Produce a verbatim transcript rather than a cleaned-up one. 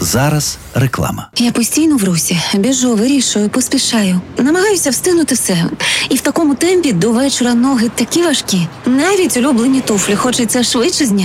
Зараз реклама. Я постійно в русі. Біжу, вирішую, поспішаю. Намагаюся встигнути все. І в такому темпі до вечора ноги такі важкі. Навіть улюблені туфлі хочеться швидше зняти.